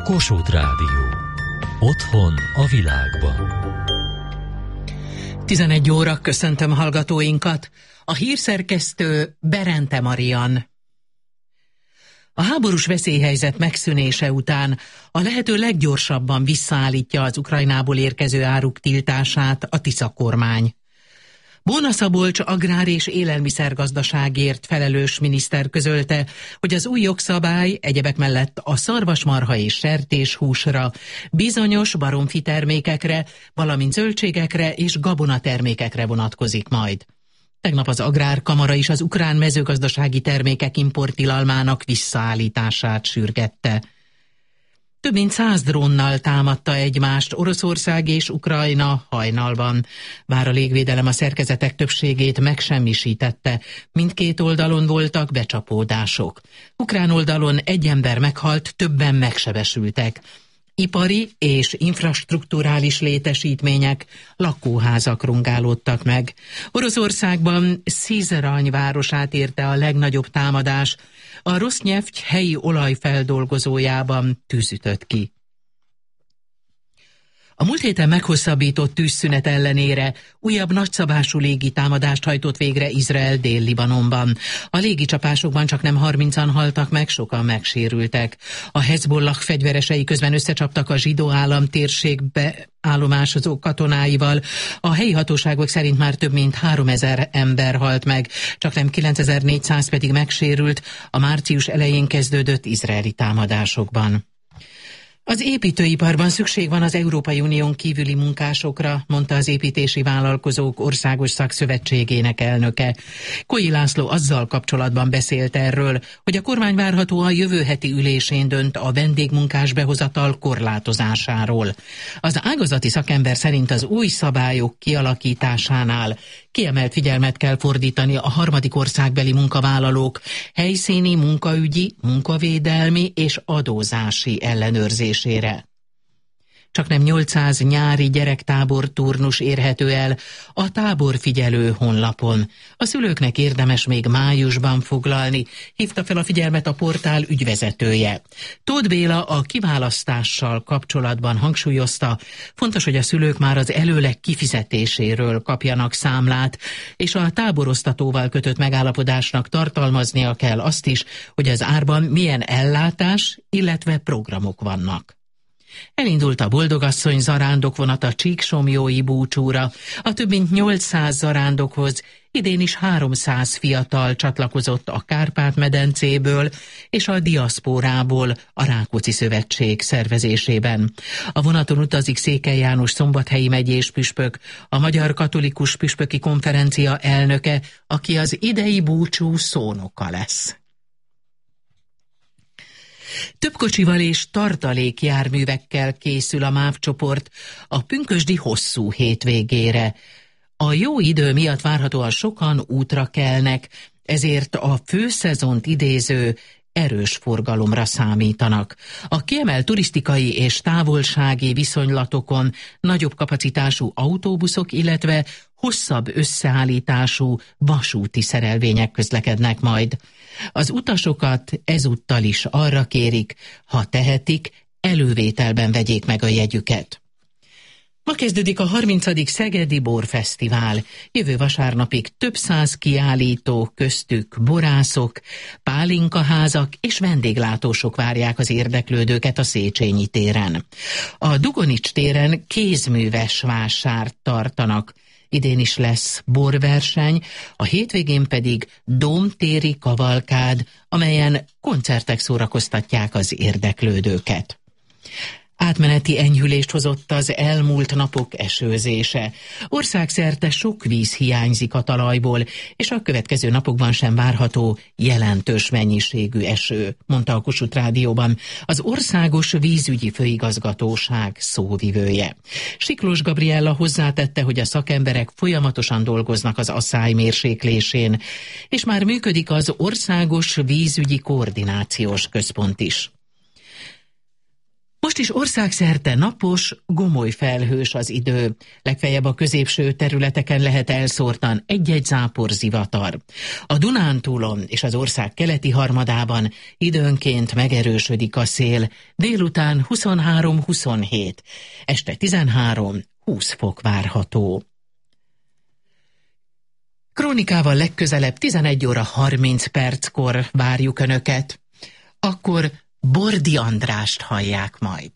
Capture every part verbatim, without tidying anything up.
Kossuth Rádió. Otthon a világban. tizenegy óra, köszöntöm hallgatóinkat. A hírszerkesztő Berente Marian. A háborús veszélyhelyzet megszűnése után a lehető leggyorsabban visszaállítja az Ukrajnából érkező áruk tiltását a Tisza kormány. Bóna Szabolcs agrár- és élelmiszergazdaságért felelős miniszter közölte, hogy az új jogszabály egyebek mellett a szarvasmarha és sertéshúsra, bizonyos baromfi termékekre, valamint zöldségekre és gabonatermékekre vonatkozik majd. Tegnap az Agrárkamara is az ukrán mezőgazdasági termékek importtilalmának visszaállítását sürgette. Több mint száz drónnal támadta egymást Oroszország és Ukrajna hajnalban. Bár a légvédelem a szerkezetek többségét megsemmisítette, mindkét oldalon voltak becsapódások. Ukrán oldalon egy ember meghalt, többen megsebesültek. Ipari és infrastrukturális létesítmények, lakóházak rongálódtak meg. Oroszországban Szizerany városát érte a legnagyobb támadás, a Rosznyeft helyi olajfeldolgozójában tűz ütött ki. A múlt héten meghosszabbított tűzszünet ellenére újabb nagyszabású légitámadást hajtott végre Izrael Dél-Libanonban. A légicsapásokban csaknem harmincan haltak meg, sokan megsérültek. A Hezbollah fegyveresei közben összecsaptak a zsidó állam térségbe állomásozó katonáival. A helyi hatóságok szerint már több mint háromezer ember halt meg, csaknem kilencezer-négyszáz pedig megsérült a március elején kezdődött izraeli támadásokban. Az építőiparban szükség van az Európai Unión kívüli munkásokra, mondta az Építési Vállalkozók Országos Szakszövetségének elnöke. Koi László azzal kapcsolatban beszélt erről, hogy a kormány várhatóan jövő heti ülésén dönt a vendégmunkás behozatal korlátozásáról. Az ágazati szakember szerint az új szabályok kialakításánál kiemelt figyelmet kell fordítani a harmadik országbeli munkavállalók helyszíni, munkaügyi, munkavédelmi és adózási ellenőrzésére. Csaknem nyolcszáz nyári gyerektábor turnus érhető el a táborfigyelő honlapon. A szülőknek érdemes még májusban foglalni, hívta fel a figyelmet a portál ügyvezetője. Tóth Béla a kiválasztással kapcsolatban hangsúlyozta, fontos, hogy a szülők már az előleg kifizetéséről kapjanak számlát, és a táboroztatóval kötött megállapodásnak tartalmaznia kell azt is, hogy az árban milyen ellátás, illetve programok vannak. Elindult a boldogasszony zarándokvonata Csíksomlyói búcsúra. A több mint nyolcszáz zarándokhoz idén is háromszáz fiatal csatlakozott a Kárpát-medencéből és a diaszpórából a Rákóczi Szövetség szervezésében. A vonaton utazik Székely János szombathelyi megyés püspök, a Magyar Katolikus Püspöki Konferencia elnöke, aki az idei búcsú szónoka lesz. Több kocsival és tartalékjárművekkel készül a MÁV csoport a pünkösdi hosszú hétvégére. A jó idő miatt várhatóan sokan útra kelnek, ezért a főszezont idéző erős forgalomra számítanak. A kiemelt turisztikai és távolsági viszonylatokon nagyobb kapacitású autóbuszok, illetve hosszabb összeállítású vasúti szerelvények közlekednek majd. Az utasokat ezúttal is arra kérik, ha tehetik, elővételben vegyék meg a jegyüket. Ma kezdődik a harmincadik Szegedi Borfesztivál. Jövő vasárnapig több száz kiállító, köztük borászok, pálinkaházak és vendéglátósok várják az érdeklődőket a Széchenyi téren. A Dugonics téren kézműves vásárt tartanak. Idén is lesz borverseny, a hétvégén pedig dómtéri kavalkád, amelyen koncertek szórakoztatják az érdeklődőket. Átmeneti enyhülést hozott az elmúlt napok esőzése. Országszerte sok víz hiányzik a talajból, és a következő napokban sem várható jelentős mennyiségű eső, mondta a Kossuth Rádióban az Országos Vízügyi Főigazgatóság szóvivője. Siklós Gabriella hozzátette, hogy a szakemberek folyamatosan dolgoznak az asszály mérséklésén, és már működik az Országos Vízügyi Koordinációs Központ is. Most is országszerte napos, gomoly felhős az idő. Legfeljebb a középső területeken lehet elszórtan egy-egy zápor zivatar. A Dunántúlon és az ország keleti harmadában időnként megerősödik a szél, délután huszonhárom-huszonhét, este tizenhárom-húsz fok várható. Krónikával legközelebb tizenegy óra harminc perckor várjuk Önöket. Akkor Bordi Andrást hallják majd.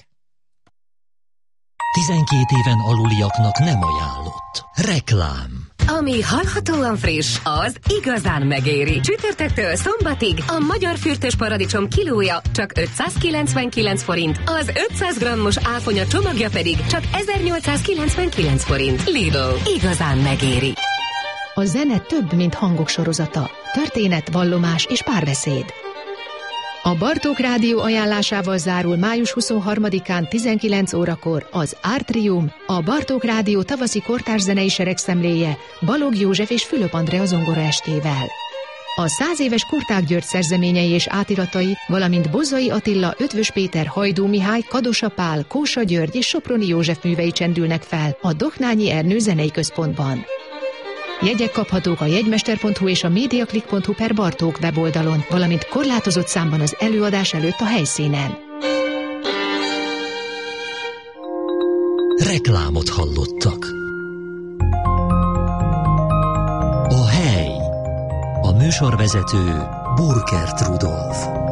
tizenkét éven aluliaknak nem ajánlott. Reklám. Ami hallhatóan friss, az igazán megéri. Csütörtöktől szombatig a magyar fürtös paradicsom kilója csak ötszázkilencvenkilenc forint, az ötszáz grammos áfonya csomagja pedig csak ezernyolcszázkilencvenkilenc forint. Lidl, igazán megéri. A zene több, mint hangok sorozata. Történet, vallomás és párbeszéd. A Bartók Rádió ajánlásával zárul május huszonharmadikán tizenkilenc órakor az Artrium, a Bartók Rádió tavaszi kortárszenei seregszemléje Balogh József és Fülöp Andrea zongoraestével. A száz éves Kurták György szerzeményei és átiratai, valamint Bozzai Attila, Ötvös Péter, Hajdú Mihály, Kadosa Pál, Kósa György és Soproni József művei csendülnek fel a Doknányi Ernő Zenei Központban. Jegyek kaphatók a jegymester pont hu és a mediaclick pont hu per Bartók weboldalon, valamint korlátozott számban az előadás előtt a helyszínen. Reklámot hallottak. A hely. A műsorvezető Burkert Rudolf.